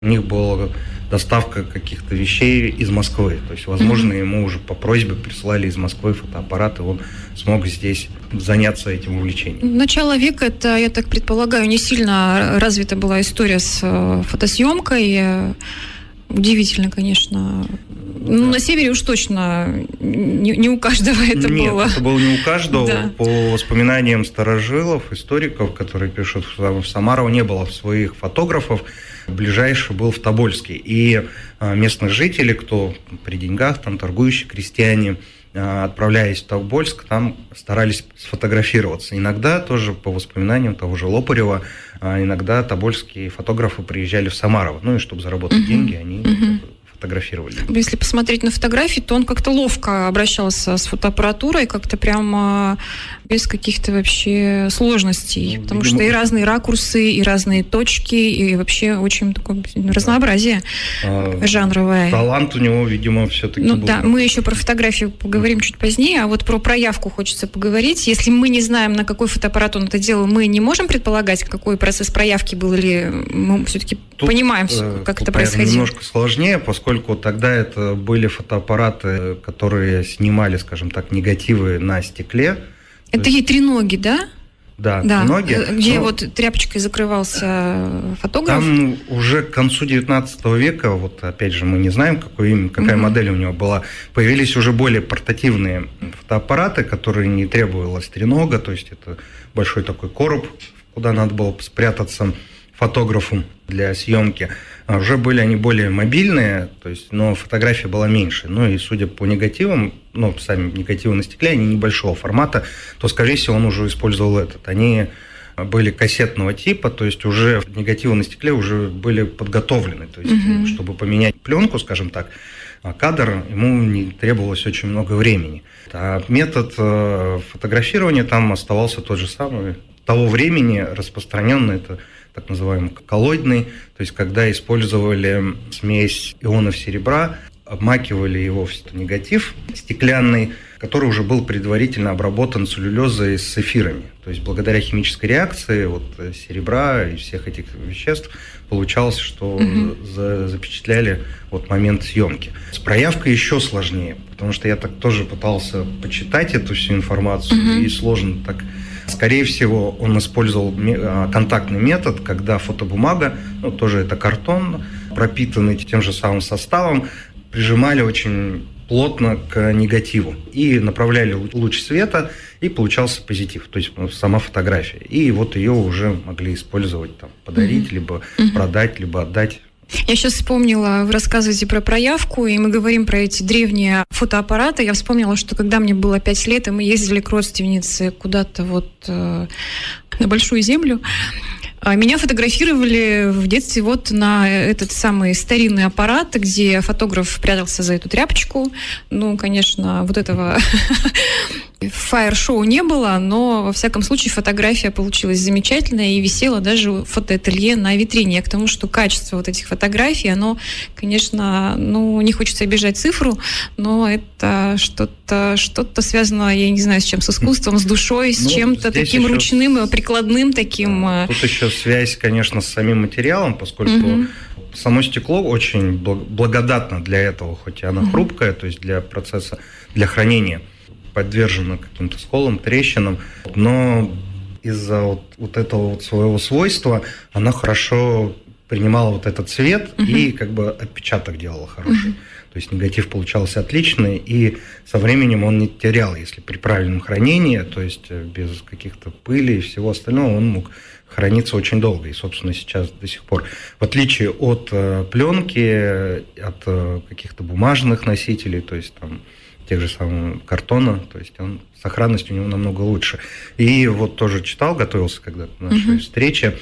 У них была доставка каких-то вещей из Москвы. То есть, возможно, ему уже по просьбе прислали из Москвы фотоаппарат, и он смог здесь заняться этим увлечением. Начало века, это, я так предполагаю, не сильно развита была история с фотосъемкой. Удивительно, конечно. Ну, на севере уж точно не у каждого это было. Нет, это было не у каждого. Да. По воспоминаниям старожилов, историков, которые пишут, в Самарово не было своих фотографов. Ближайший был в Тобольске. И местных жителей, кто при деньгах, там торгующие крестьяне, отправляясь в Тобольск, там старались сфотографироваться. Иногда тоже по воспоминаниям того же Лопарева, иногда тобольские фотографы приезжали в Самарово. Ну и чтобы заработать деньги, они фотографировали. Если посмотреть на фотографии, то он как-то ловко обращался с фотоаппаратурой, как-то прямо без каких-то вообще сложностей. Ну, потому что и разные ракурсы, и разные точки, и вообще очень такое разнообразие жанровое. Талант у него, видимо, все-таки был. Да, мы еще про фотографию поговорим чуть позднее, а вот про проявку хочется поговорить. Если мы не знаем, на какой фотоаппарат он это делал, мы не можем предполагать, какой процесс проявки был, или мы все-таки понимаем, как это происходило? Немножко сложнее, поскольку тогда это были фотоаппараты, которые снимали, скажем так, негативы на стекле. Это ей треноги, да? Да, треноги. Где вот тряпочкой закрывался фотограф. Там уже к концу 19 века, вот опять же, мы не знаем, какая модель у него была, появились уже более портативные фотоаппараты, которые не требовалось тренога, то есть это большой такой короб, куда надо было спрятаться фотографу для съемки. Уже были они более мобильные, то есть, но фотография была меньше. Ну и судя по негативам, сами негативы на стекле, они небольшого формата, то, скорее всего, он уже использовал этот. Они были кассетного типа, то есть уже негативы на стекле уже были подготовлены, то есть, чтобы поменять пленку, скажем так, кадр, ему не требовалось очень много времени. А метод фотографирования там оставался тот же самый. Того времени распространенный, это так называемый коллоидный, то есть когда использовали смесь ионов серебра, обмакивали его в негатив стеклянный, который уже был предварительно обработан целлюлезой с эфирами. То есть благодаря химической реакции серебра и всех этих веществ получалось, что запечатляли момент съемки. С проявкой еще сложнее, потому что я так тоже пытался почитать эту всю информацию, и сложно так. Скорее всего, он использовал контактный метод, когда фотобумага, тоже это картон, пропитанный тем же самым составом, прижимали очень плотно к негативу и направляли луч света, и получался позитив, то есть сама фотография. И ее уже могли использовать, подарить, либо продать, либо отдать. Я сейчас вспомнила, вы рассказываете про проявку, и мы говорим про эти древние фотоаппараты. Я вспомнила, что когда мне было 5 лет, и мы ездили к родственнице куда-то на Большую Землю, меня фотографировали в детстве на этот самый старинный аппарат, где фотограф прятался за эту тряпочку. Конечно, этого фаер-шоу не было, но, во всяком случае, фотография получилась замечательная и висела даже в фотоателье на витрине. Я к тому, что качество этих фотографий, оно, конечно, не хочется обижать цифру, но это что-то связано, я не знаю, с чем, с искусством, с душой, с чем-то таким ручным, прикладным таким. Тут еще связь, конечно, с самим материалом, поскольку само стекло очень благодатно для этого, хоть и оно хрупкое, то есть для процесса, для хранения, подвержено каким-то сколам, трещинам, но из-за этого своего свойства она хорошо принимала этот цвет и отпечаток делала хороший. То есть негатив получался отличный, и со временем он не терял, если при правильном хранении, то есть без каких-то пыли и всего остального, он мог храниться очень долго, и, собственно, сейчас до сих пор. В отличие от пленки, от каких-то бумажных носителей, то есть тех же самых картона, то есть сохранность у него намного лучше. И тоже читал, готовился когда-то к нашей встрече.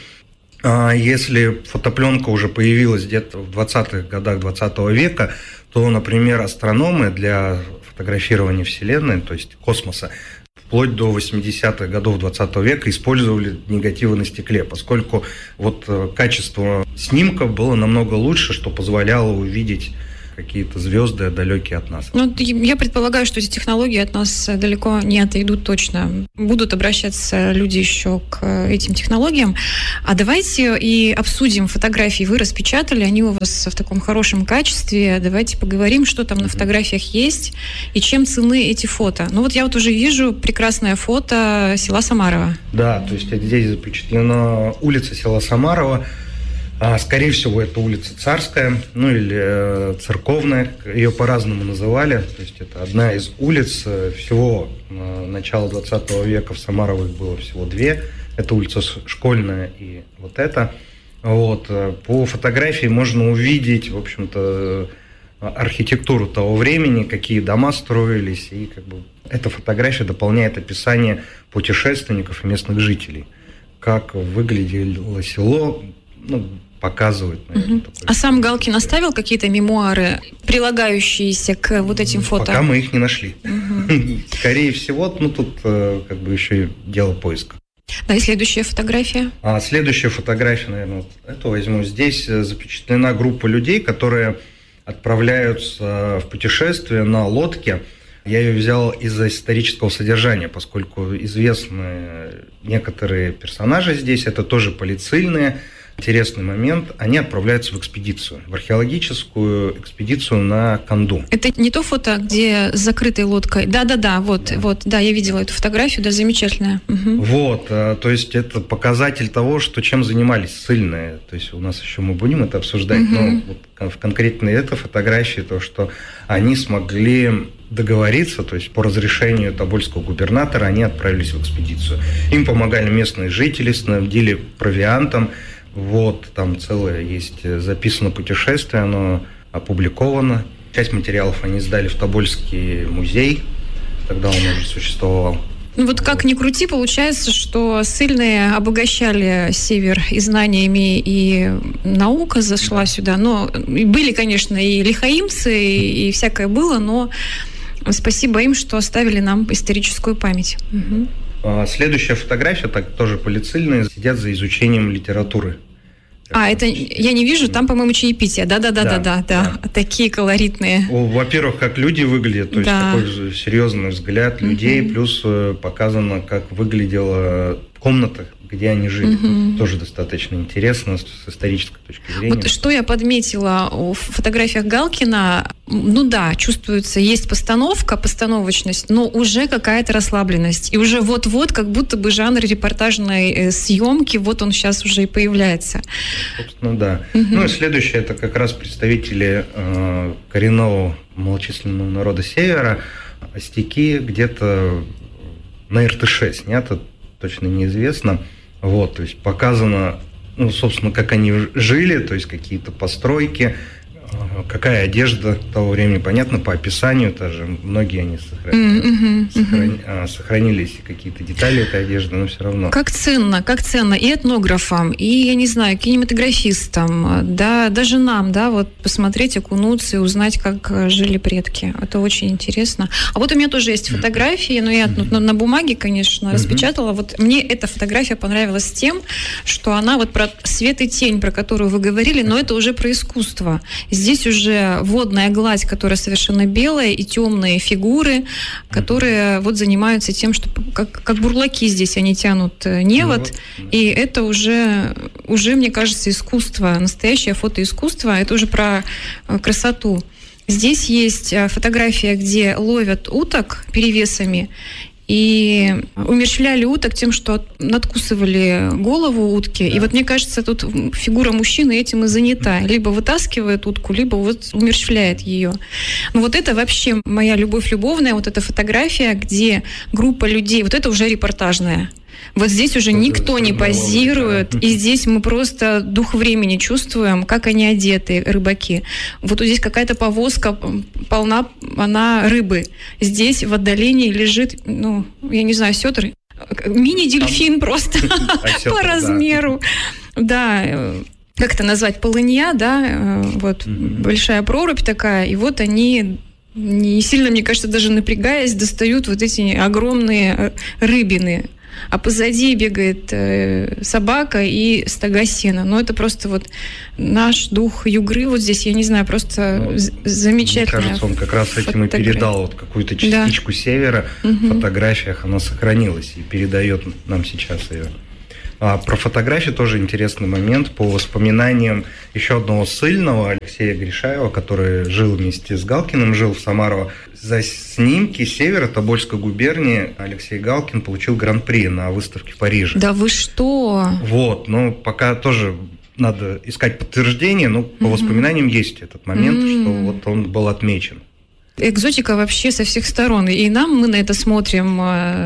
Если фотопленка уже появилась где-то в 20-х годах 20 века, то, например, астрономы для фотографирования Вселенной, то есть космоса, вплоть до 80-х годов 20 века использовали негативы на стекле, поскольку качество снимков было намного лучше, что позволяло увидеть какие-то звезды далекие от нас. Ну, я предполагаю, что эти технологии от нас далеко не отойдут точно. Будут обращаться люди еще к этим технологиям. А давайте и обсудим фотографии. Вы распечатали, они у вас в таком хорошем качестве. Давайте поговорим, что там на фотографиях есть и чем ценны эти фото. Ну вот я вот уже вижу прекрасное фото села Самарова. Да, то есть здесь запечатлена улица села Самарова. Скорее всего, это улица Царская, ну или Церковная, ее по-разному называли. То есть это одна из улиц. Всего начала 20 века в Самарово их было всего две. Это улица Школьная и вот эта. Вот. По фотографии можно увидеть, в общем-то, архитектуру того времени, какие дома строились. И как бы эта фотография дополняет описание путешественников и местных жителей. Как выглядело село, ну, показывает. Наверное, А сам Галкин оставил какие-то мемуары, прилагающиеся к вот этим фото? Пока мы их не нашли. Скорее всего, ну тут как бы еще и дело поиска. Да, и следующая фотография. Следующая фотография, наверное, вот эту возьму. Здесь запечатлена группа людей, которые отправляются в путешествие на лодке. Я ее взял из-за исторического содержания, поскольку известны некоторые персонажи здесь, это тоже полицейные. Интересный момент, они отправляются в экспедицию, в археологическую экспедицию на Канду. Это не то фото, где с закрытой лодкой? Да, вот, я видела эту фотографию, да, замечательная. Угу. Вот, то есть это показатель того, что чем занимались ссыльные. То есть у нас еще мы будем это обсуждать, но вот в конкретно этой фотографии то, что они смогли договориться, то есть по разрешению тобольского губернатора они отправились в экспедицию. Им помогали местные жители, снабдили провиантом. Вот, там целое есть записано путешествие, оно опубликовано. Часть материалов они сдали в Тобольский музей, тогда он уже существовал. Ну вот как ни крути, получается, что ссыльные обогащали север и знаниями, и наука зашла сюда. Но были, конечно, и лихаимцы, и всякое было, но спасибо им, что оставили нам историческую память. Угу. Следующая фотография, так тоже полицейные, сидят за изучением литературы. Это я не вижу, там, по-моему, чаепитие. Да. Такие колоритные. Во-первых, как люди выглядят, то есть такой же серьезный взгляд людей, плюс показано, как выглядела комната, где они жили. Тоже достаточно интересно с исторической точки зрения. Вот что я подметила в фотографиях Галкина, ну да, чувствуется, есть постановочность, но уже какая-то расслабленность. И уже вот-вот, как будто бы жанр репортажной съемки, вот он сейчас уже и появляется. Собственно, да. Ну и следующее, это как раз представители коренного малочисленного народа Севера, остяки, где-то на Иртыше снято, точно неизвестно. Вот, то есть показано, ну, собственно, как они жили, то есть какие-то постройки, какая одежда того времени, понятно, по описанию тоже многие они сохранились, какие-то детали этой одежды, но все равно. Как ценно и этнографам, и, я не знаю, кинематографистам, да, даже нам, да, вот посмотреть, окунуться и узнать, как жили предки. Это очень интересно. А вот у меня тоже есть фотографии, но я на бумаге, конечно, распечатала. Вот мне эта фотография понравилась тем, что она вот про свет и тень, про которую вы говорили, но это уже про искусство. Здесь уже водная гладь, которая совершенно белая, и темные фигуры, которые вот занимаются тем, что как бурлаки здесь они тянут невод, и это уже, мне кажется, искусство, настоящее фотоискусство, это уже про красоту. Здесь есть фотография, где ловят уток перевесами, и умерщвляли уток тем, что надкусывали голову утки. Да. И вот мне кажется, тут фигура мужчины этим и занята. Либо вытаскивает утку, либо вот умерщвляет ее. Но вот это вообще моя любовь любовная, вот эта фотография, где группа людей, вот это уже репортажная. Вот здесь уже никто не позирует, и здесь мы просто дух времени чувствуем, как они одеты, рыбаки. Вот здесь какая-то повозка полна, она рыбы. Здесь в отдалении лежит, ну, я не знаю, сетр, мини-дельфин просто по размеру. Да, как это назвать, полынья, да, вот большая прорубь такая, и вот они... Не сильно, мне кажется, даже напрягаясь, достают вот эти огромные рыбины. а позади бегает собака и стога сена. Ну, это просто вот наш дух югры вот здесь, я не знаю, просто замечательно. Мне кажется, он как раз этим и передал вот какую-то частичку севера в фотографиях, она сохранилась и передает нам сейчас ее. Про фотографии тоже интересный момент. По воспоминаниям еще одного ссыльного, Алексея Гришаева, который жил вместе с Галкиным, жил в Самарово. За снимки севера Тобольской губернии Алексей Галкин получил гран-при на выставке в Париже. Да вы что? Вот, но пока тоже надо искать подтверждение, но по воспоминаниям есть этот момент, что вот он был отмечен. Экзотика вообще со всех сторон. И мы на это смотрим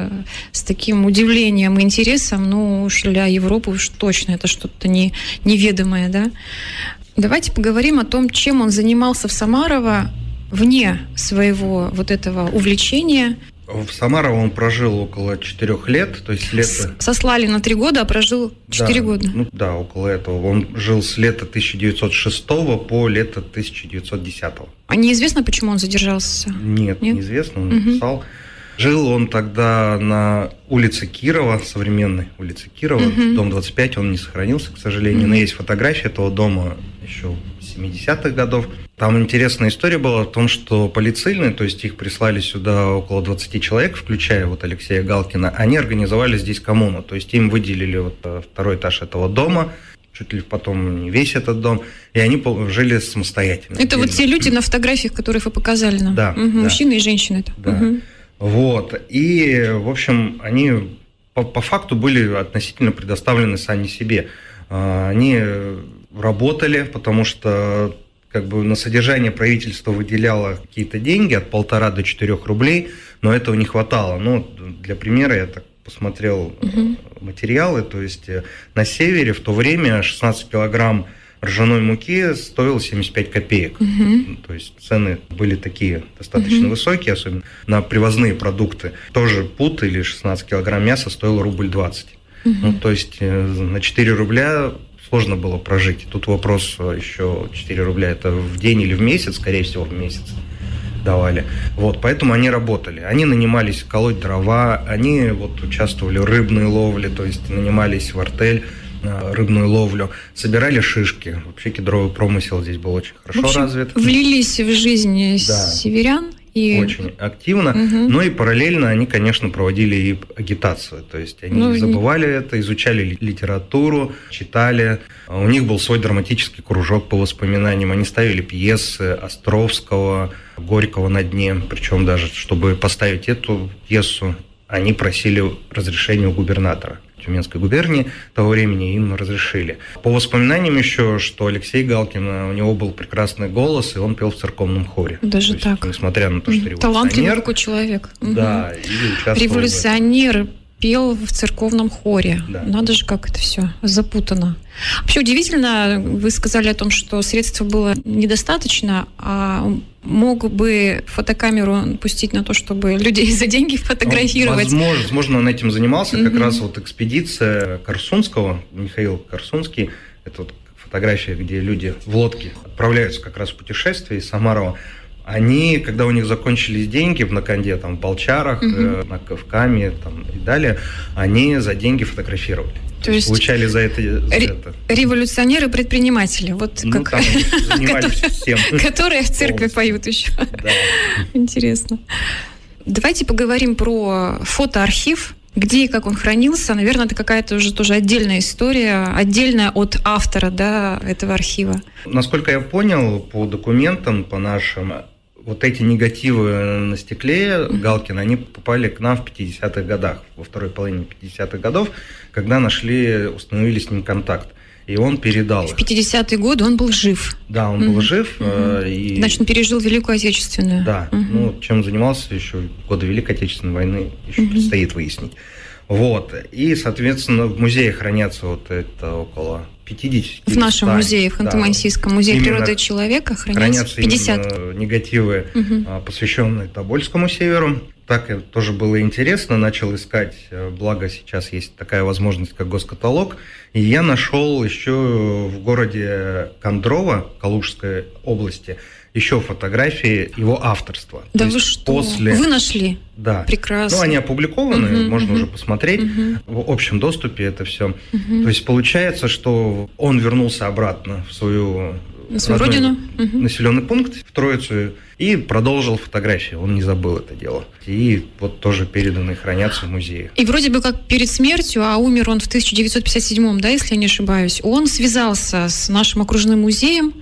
с таким удивлением и интересом. Ну уж для Европы уж точно это что-то неведомое, да? Давайте поговорим о том, чем он занимался в Самарово вне своего вот этого увлечения. В Самарово он прожил около 4 лет, то есть лето... Сослали на 3 года, а прожил 4 года. Ну да, около этого. Он жил с лета 1906 по лето 1910. А неизвестно, почему он задержался? Нет? Неизвестно, он написал. Жил он тогда на улице Кирова, современной улице Кирова, дом 25, он не сохранился, к сожалению, но есть фотографии этого дома еще 70-х годов. Там интересная история была о том, что полицейные, то есть их прислали сюда около 20 человек, включая вот Алексея Галкина, они организовали здесь коммуну, то есть им выделили вот второй этаж этого дома, чуть ли потом не весь этот дом, и они жили самостоятельно. Это отдельно. Вот те люди на фотографиях, которые вы показали нам? Да. Мужчины и женщины. Да. Вот, и, в общем, они по факту были относительно предоставлены сами себе. Они работали, потому что как бы на содержание правительство выделяло какие-то деньги от 1,5 до 4 рублей, но этого не хватало. Ну, для примера я так посмотрел материалы, то есть на севере в то время 16 килограмм ржаной муки стоило 75 копеек. То есть цены были такие достаточно высокие, особенно на привозные продукты. Тоже пуд или 16 килограмм мяса стоило рубль 20. Ну, то есть на 4 рубля сложно было прожить. Тут вопрос еще 4 рубля это в день или в месяц, скорее всего в месяц давали. Вот, поэтому они работали. Они нанимались колоть дрова, они вот участвовали в рыбной ловле, то есть нанимались в артель, рыбную ловлю, собирали шишки. Вообще кедровый промысел здесь был очень хорошо развит. Влились в жизнь северян. И... Очень активно. Ну и параллельно они, конечно, проводили и агитацию. То есть они не забывали это, изучали литературу, читали. У них был свой драматический кружок по воспоминаниям. Они ставили пьесы Островского, Горького «На дне». Причем даже, чтобы поставить эту пьесу, они просили разрешения у губернатора Тюменской губернии того времени, им разрешили. По воспоминаниям еще, что Алексей Галкин, у него был прекрасный голос, и он пел в церковном хоре. Даже то так? Есть, несмотря на то, что революционер. Талантливый такой человек. Да, и участвовал революционер пел в церковном хоре. Да. Надо же, как это все запутано. Вообще удивительно, вы сказали о том, что средств было недостаточно, а мог бы фотокамеру пустить на то, чтобы людей за деньги фотографировать. Возможно, он этим занимался. Как раз вот экспедиция Корсунского, Михаил Корсунский, это вот фотография, где люди в лодке отправляются как раз в путешествие из Самарова. Они, когда у них закончились деньги в Наканде, там, в Болчарах, на Кавкаме там, и далее, они за деньги фотографировали. То есть получали за это. Революционеры-предприниматели, вот как там занимались всем. Которые в церкви поют еще. Да. Интересно. Давайте поговорим про фотоархив. Где и как он хранился, наверное, это какая-то уже тоже отдельная история, отдельная от автора, да, этого архива. Насколько я понял, по документам, по нашим, вот эти негативы на стекле Галкина, они попали к нам в 50-х годах, во второй половине 50-х годов, когда установили с ним контакт. И он передал их. В 50-е годы он был жив. Да, он был жив. И... Значит, он пережил Великую Отечественную. Да, ну, чем занимался еще в годы Великой Отечественной войны, еще предстоит выяснить. Вот, и, соответственно, в музее хранятся вот это около 50. В нашем музее, в Ханты-Мансийском музее природы и человека хранятся 50. Негативы, посвященные Тобольскому северу. так тоже было интересно, начал искать, благо сейчас есть такая возможность, как госкаталог, и я нашел еще в городе Кондрово, Калужской области, еще фотографии его авторства. Да вы что? Вы нашли? Да. Прекрасно. Ну, они опубликованы, можно уже посмотреть. В общем доступе это все. То есть получается, что он вернулся обратно в свою родину, населенный пункт, в Троицу, и продолжил фотографии. Он не забыл это дело. И вот тоже переданы, хранятся в музее. И вроде бы как перед смертью, а умер он в 1957, да, если я не ошибаюсь, он связался с нашим окружным музеем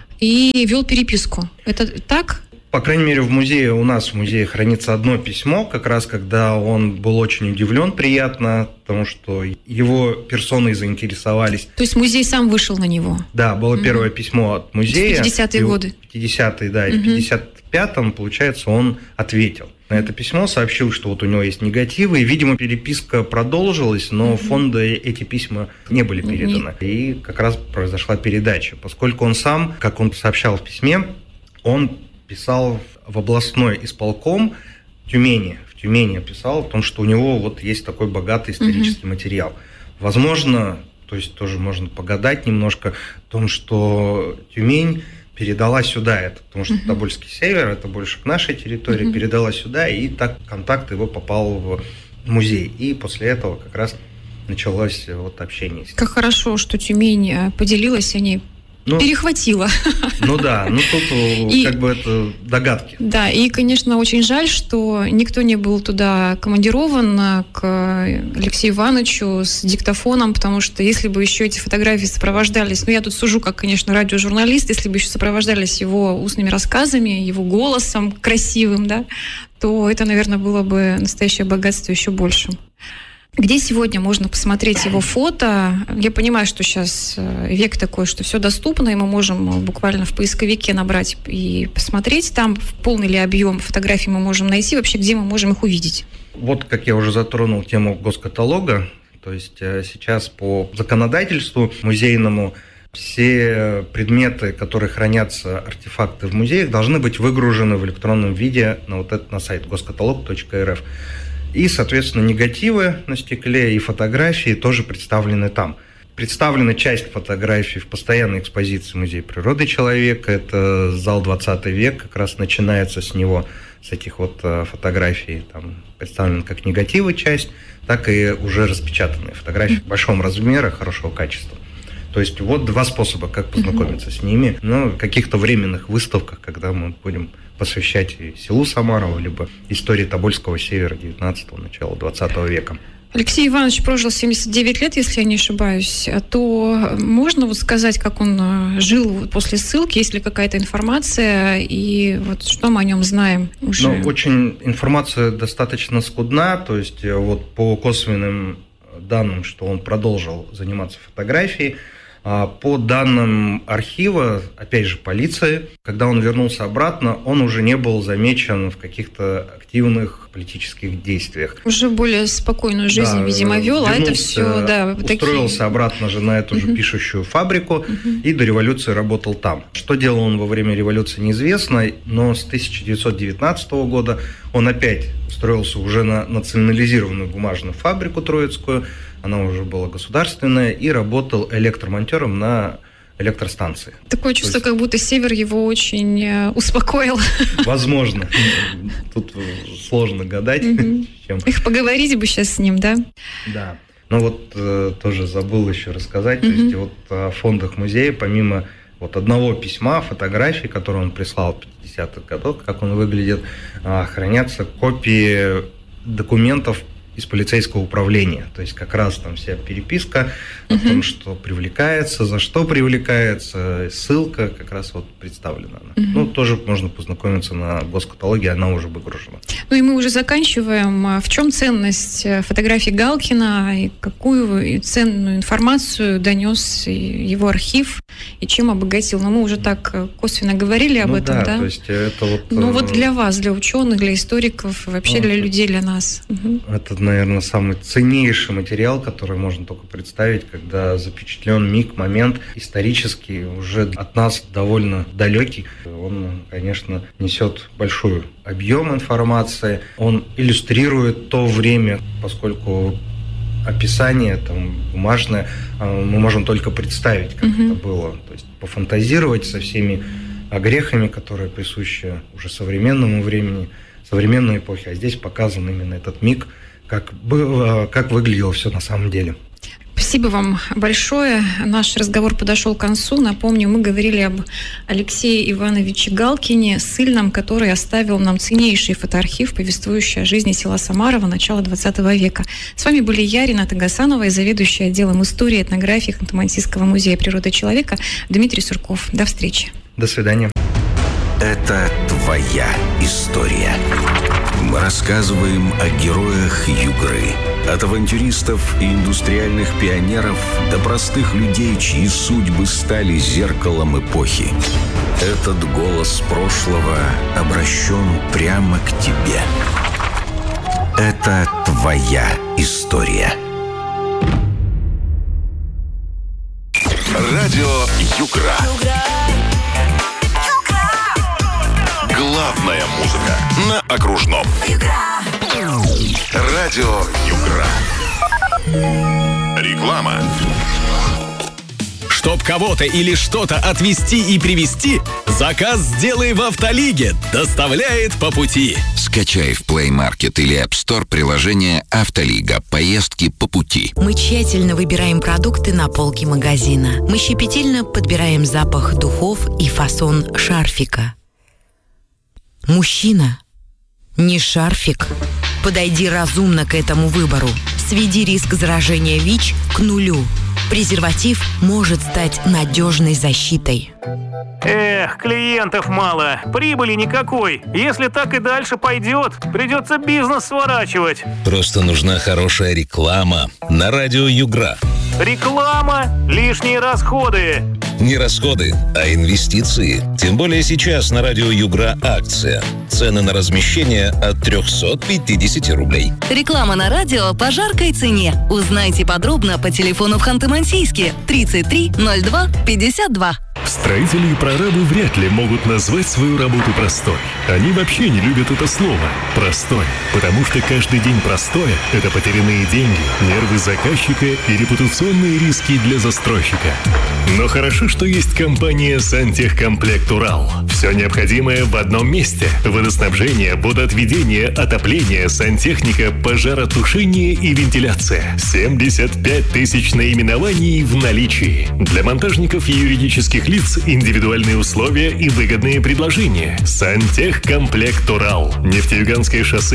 и вел переписку. Это так? По крайней мере, у нас в музее хранится одно письмо, как раз когда он был очень удивлен, приятно, потому что его персоной заинтересовались. То есть музей сам вышел на него? Да, было первое письмо от музея. В 50-е годы? В 50-е, да, и в 55-м, получается, он ответил. На это письмо сообщил, что вот у него есть негативы, и, видимо, переписка продолжилась, но в фонды эти письма не были переданы. И как раз произошла передача, поскольку он сам, как он сообщал в письме, он писал в областной исполком Тюмени. В Тюмени писал о том, что у него вот есть такой богатый исторический материал. Возможно, то есть тоже можно погадать немножко о том, что Тюмень передала сюда это, потому что Тобольский север, это больше к нашей территории, передала сюда, и так контакт его попал в музей. И после этого как раз началось вот общение. Как хорошо, что Тюмень поделилась, они перехватила. Ну да, тут как бы это догадки. Да, и, конечно, очень жаль, что никто не был туда командирован к Алексею Ивановичу с диктофоном, потому что если бы еще эти фотографии сопровождались, я тут сужу как, конечно, радиожурналист, если бы еще сопровождались его устными рассказами, его голосом красивым, да, то это, наверное, было бы настоящее богатство еще большим. Где сегодня можно посмотреть его фото? Я понимаю, что сейчас век такой, что все доступно, и мы можем буквально в поисковике набрать и посмотреть. Там полный ли объем фотографий мы можем найти, вообще где мы можем их увидеть? Вот как я уже затронул тему госкаталога, то есть сейчас по законодательству музейному все предметы, которые хранятся, артефакты в музеях, должны быть выгружены в электронном виде на сайт goskatalog.rf. И, соответственно, негативы на стекле и фотографии тоже представлены там. Представлена часть фотографий в постоянной экспозиции Музея природы человека. Это зал 20 век, как раз начинается с него, с этих вот фотографий. Там представлены как негативы часть, так и уже распечатанные фотографии в большом размере, хорошего качества. То есть вот два способа, как познакомиться с ними. В каких-то временных выставках, когда мы будем посвящать селу Самарово, либо истории Тобольского севера 19-го, начала 20 века. Алексей Иванович прожил 79 лет, если я не ошибаюсь. То можно сказать, как он жил после ссылки? Есть ли какая-то информация? И вот что мы о нем знаем уже? Очень информация достаточно скудна. То есть вот по косвенным данным, что он продолжил заниматься фотографией, по данным архива, опять же, полиции, когда он вернулся обратно, он уже не был замечен в каких-то активных политических действиях. Уже более спокойную жизнь, видимо, вел, а это все, устроился обратно же на эту же пишущую фабрику и до революции работал там. Что делал он во время революции, неизвестно, но с 1919 года он опять устроился уже на национализированную бумажную фабрику Троицкую, она уже была государственная, и работал электромонтером на электростанции. Такое чувство, как будто север его очень успокоил. Возможно. Тут сложно гадать. Их поговорить бы сейчас с ним, да? Да. Тоже забыл еще рассказать. То есть вот о фондах музея, помимо вот одного письма, фотографий, которые он прислал в 50-х годах, как он выглядит, хранятся копии документов из полицейского управления. То есть как раз там вся переписка о том, что привлекается, за что привлекается, ссылка как раз вот представлена. Тоже можно познакомиться на госкаталоге, она уже выгружена. И мы уже заканчиваем. В чем ценность фотографий Галкина и какую ценную информацию донес его архив и чем обогатил? Мы уже так косвенно говорили об этом, да? То есть это вот... для вас, для ученых, для историков, вообще для людей, для нас. Это наверное, самый ценнейший материал, который можно только представить, когда запечатлен миг, момент исторический, уже от нас довольно далекий. Он, конечно, несет большой объем информации, он иллюстрирует то время, поскольку описание там бумажное мы можем только представить, как это было, то есть пофантазировать со всеми грехами, которые присущи уже современному времени, современной эпохе, а здесь показан именно этот миг, как выглядело все на самом деле. Спасибо вам большое. Наш разговор подошел к концу. Напомню, мы говорили об Алексее Ивановиче Галкине, ссыльном, который оставил нам ценнейший фотоархив, повествующий о жизни села Самарова начала 20 века. С вами были я, Рената Гасанова, и заведующий отделом истории и этнографии Ханты-Мансийского музея природы и человека Дмитрий Сурков. До встречи. До свидания. Это твоя история. Мы рассказываем о героях Югры. От авантюристов и индустриальных пионеров до простых людей, чьи судьбы стали зеркалом эпохи. Этот голос прошлого обращен прямо к тебе. Это твоя история. Радио Югра. Главная музыка на окружном. Радио Югра. Реклама. Чтоб кого-то или что-то отвезти и привезти, заказ сделай в Автолиге. Доставляет по пути. Скачай в Play Market или App Store приложение «Автолига». Поездки по пути. Мы тщательно выбираем продукты на полке магазина. Мы щепетильно подбираем запах духов и фасон шарфика. Мужчина, не шарфик. Подойди разумно к этому выбору. Сведи риск заражения ВИЧ к нулю. Презерватив может стать надежной защитой. Эх, клиентов мало, прибыли никакой. Если так и дальше пойдет, придется бизнес сворачивать. Просто нужна хорошая реклама на радио Югра. Реклама, лишние расходы. Не расходы, а инвестиции. Тем более сейчас на радио Югра акция. Цены на размещение от 350 рублей. Реклама на радио по жаркой цене. Узнайте подробно по телефону в Ханты-Мансийске 33 02 52. Строители и прорабы вряд ли могут назвать свою работу простой. Они вообще не любят это слово «простой», потому что каждый день простое – это потерянные деньги, нервы заказчика и репутационные риски для застройщика. Но хорошо, что есть компания «Сантехкомплект Урал». Все необходимое в одном месте – водоснабжение, водоотведение, отопление, сантехника, пожаротушение и вентиляция. 75 тысяч наименований в наличии. Для монтажников и юридических лиц индивидуальные условия и выгодные предложения. Сантехкомплект Урал. Нефтеюганское шоссе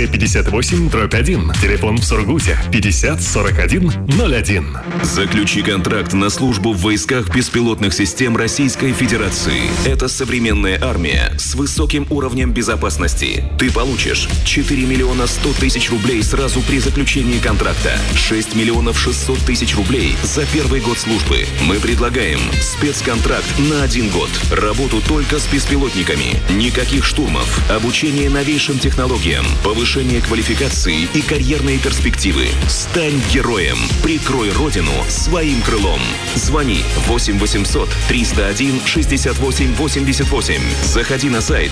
58/1. Телефон в Сургуте 50 41 01. Заключи контракт на службу в войсках беспилотных систем Российской Федерации. Это современная армия с высоким уровнем безопасности. Ты получишь 4 миллиона 100 тысяч рублей сразу при заключении контракта, 6 миллионов 600 тысяч рублей за первый год службы. Мы предлагаем спецконтракт на 1 год. Работу только с беспилотниками. Никаких штурмов. Обучение новейшим технологиям. Повышение квалификации и карьерные перспективы. Стань героем. Прикрой родину своим крылом. Звони 8 800 301 68 88. Заходи на сайт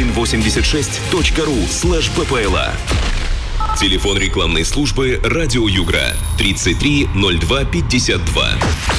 voin86.ru/ppla. Телефон рекламной службы «Радио Югра» 33 02 52.